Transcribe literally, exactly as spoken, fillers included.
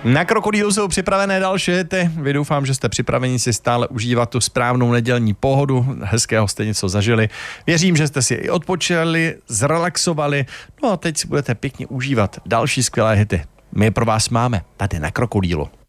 Na Krokodýlu jsou připravené další hity. Vy doufám, že jste připraveni si stále užívat tu správnou nedělní pohodu. Hezkého jste něco zažili. Věřím, že jste si i odpočali, zrelaxovali. No a teď si budete pěkně užívat další skvělé hity. My je pro vás máme tady na Krokodýlu.